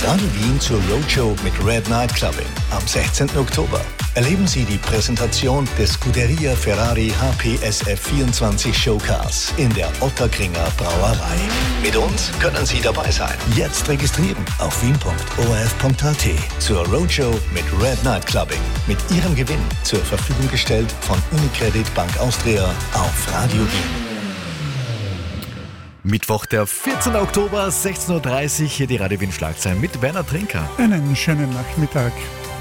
Radio Wien zur Roadshow mit Red Night Clubbing am 16. Oktober. Erleben Sie die Präsentation des Scuderia Ferrari HPSF 24 Showcars in der Ottakringer Brauerei. Mit uns können Sie dabei sein. Jetzt registrieren auf wien.orf.at zur Roadshow mit Red Night Clubbing. Mit Ihrem Gewinn zur Verfügung gestellt von Unicredit Bank Austria auf Radio Wien. Mittwoch, der 14. Oktober, 16.30 Uhr, hier die Radio Wien Schlagzeilen mit Werner Trinker. Einen schönen Nachmittag.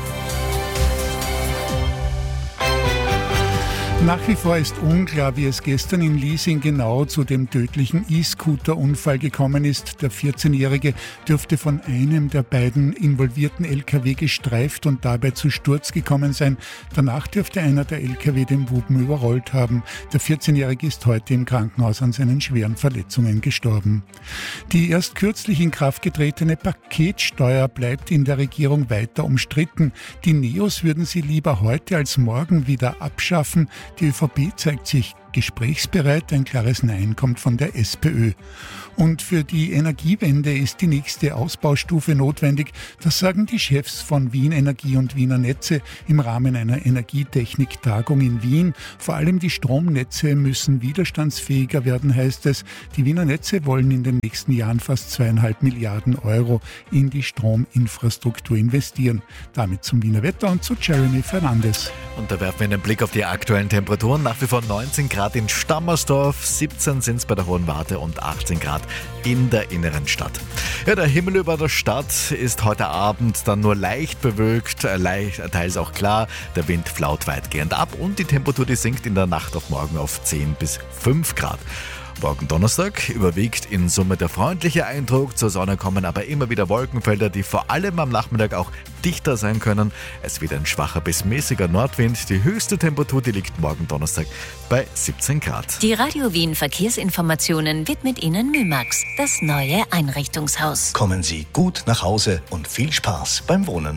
Nach wie vor ist unklar, wie es gestern in Liesing genau zu dem tödlichen E-Scooter-Unfall gekommen ist. Der 14-Jährige dürfte von einem der beiden involvierten LKW gestreift und dabei zu Sturz gekommen sein. Danach dürfte einer der LKW den Buben überrollt haben. Der 14-Jährige ist heute im Krankenhaus an seinen schweren Verletzungen gestorben. Die erst kürzlich in Kraft getretene Paketsteuer bleibt in der Regierung weiter umstritten. Die Neos würden sie lieber heute als morgen wieder abschaffen. Die ÖVP zeigt sich gesprächsbereit, ein klares Nein kommt von der SPÖ. Und für die Energiewende ist die nächste Ausbaustufe notwendig. Das sagen die Chefs von Wien Energie und Wiener Netze im Rahmen einer Energietechnik-Tagung in Wien. Vor allem die Stromnetze müssen widerstandsfähiger werden, heißt es. Die Wiener Netze wollen in den nächsten Jahren fast 2,5 Milliarden Euro in die Strominfrastruktur investieren. Damit zum Wiener Wetter und zu Jeremy Fernandes. Und da werfen wir einen Blick auf die aktuellen Temperaturen. Nach wie vor 19 Grad in Stammersdorf, 17 sind es bei der Hohen Warte und 18 Grad in der inneren Stadt. Ja, der Himmel über der Stadt ist heute Abend dann nur leicht bewölkt, teils auch klar. Der Wind flaut weitgehend ab und die Temperatur, die sinkt in der Nacht auf morgen auf 10 bis 5 Grad. Morgen Donnerstag überwiegt in Summe der freundliche Eindruck. Zur Sonne kommen aber immer wieder Wolkenfelder, die vor allem am Nachmittag auch dichter sein können. Es wird ein schwacher bis mäßiger Nordwind. Die höchste Temperatur, die liegt morgen Donnerstag bei 17 Grad. Die Radio Wien Verkehrsinformationen widmet Ihnen Mymax, das neue Einrichtungshaus. Kommen Sie gut nach Hause und viel Spaß beim Wohnen.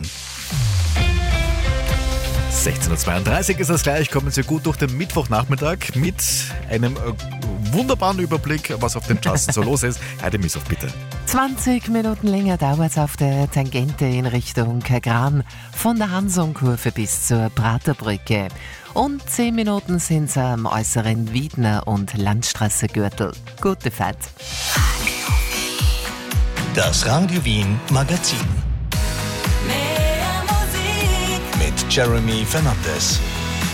16.32 Uhr ist das gleich. Kommen Sie gut durch den Mittwochnachmittag mit einem wunderbaren Überblick, was auf den Straßen so los ist. Heide Missow, bitte. 20 Minuten länger dauert es auf der Tangente in Richtung Kagran, von der Hansonkurve bis zur Praterbrücke. Und 10 Minuten sind es am äußeren Wiedner- und Landstraße-Gürtel. Gute Fahrt. Das Radio Wien Magazin. Mit Jeremy Fernandes.